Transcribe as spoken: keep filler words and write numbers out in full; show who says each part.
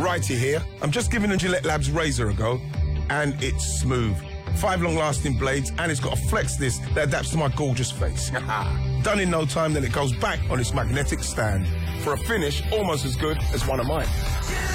Speaker 1: Righty here. I'm just giving the Gillette Labs razor a go, and it's smooth. Five long-lasting blades, and it's got a flex disc that adapts to my gorgeous face. Done in no time, then it goes back on its magnetic stand for a finish almost as good as one of mine.